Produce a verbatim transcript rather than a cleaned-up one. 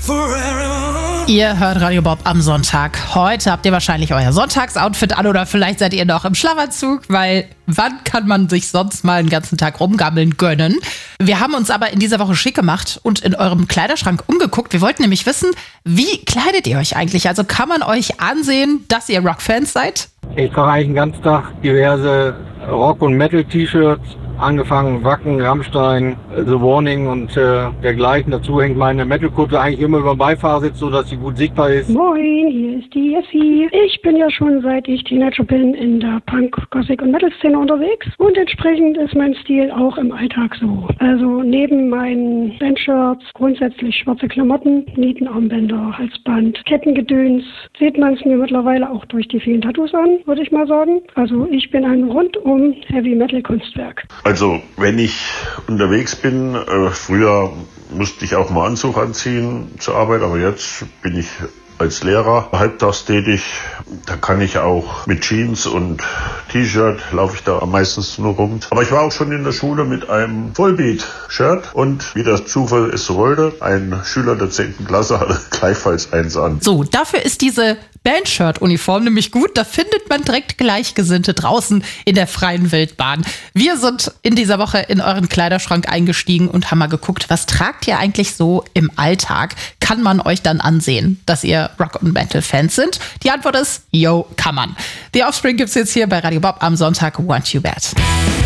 Ihr hört Radio Bob am Sonntag. Heute habt ihr wahrscheinlich euer Sonntagsoutfit an oder vielleicht seid ihr noch im Schlafanzug, weil wann kann man sich sonst mal einen ganzen Tag rumgammeln gönnen? Wir haben uns aber in dieser Woche schick gemacht und in eurem Kleiderschrank umgeguckt. Wir wollten nämlich wissen, wie kleidet ihr euch eigentlich? Also kann man euch ansehen, dass ihr Rockfans seid? Ich trage eigentlich den ganzen Tag diverse Rock- und Metal-T-Shirts. Angefangen Wacken, Rammstein, The Warning und äh, dergleichen. Dazu hängt meine Metal-Kutte eigentlich immer über dem Beifahrersitz, so dass sie gut sichtbar ist. Moin, hier ist die Jessie. Ich bin ja schon seit ich Teenager bin in der Punk-, Gothic- und Metal-Szene unterwegs und entsprechend ist mein Stil auch im Alltag so. Also neben meinen Bandshirts grundsätzlich schwarze Klamotten, Nietenarmbänder, Halsband, Kettengedöns, sieht man es mir mittlerweile auch durch die vielen Tattoos an, würde ich mal sagen. Also ich bin ein rundum Heavy-Metal-Kunstwerk. Also, wenn ich unterwegs bin, äh, früher musste ich auch mal Anzug anziehen zur Arbeit, aber jetzt bin ich als Lehrer halbtags tätig. Da kann ich auch mit Jeans und T-Shirt, laufe ich da meistens nur rum. Aber ich war auch schon in der Schule mit einem Vollbeat-Shirt und wie der Zufall es so wollte, ein Schüler der zehnten Klasse hatte gleichfalls eins an. So, dafür ist diese Bandshirt-Uniform nämlich gut. Da findet man direkt Gleichgesinnte draußen in der freien Wildbahn. Wir sind in dieser Woche in euren Kleiderschrank eingestiegen und haben mal geguckt, was tragt ihr eigentlich so im Alltag? Kann man euch dann ansehen, dass ihr Rock- und Metal-Fans sind? Die Antwort ist, yo, kann man. The Offspring gibt's jetzt hier bei Radio Bob am Sonntag. Want You Bad.